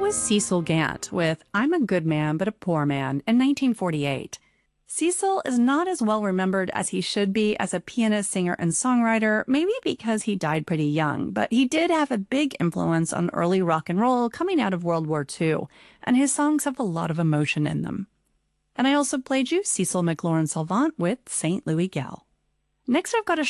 was Cecil Gant with I'm a Good Man But a Poor Man in 1948. Cecil is not as well remembered as he should be as a pianist, singer, and songwriter, maybe because he died pretty young, but he did have a big influence on early rock and roll coming out of World War II, and his songs have a lot of emotion in them. And I also played you Cecil McLaurin Salvant with St. Louis Gal. Next, I've got a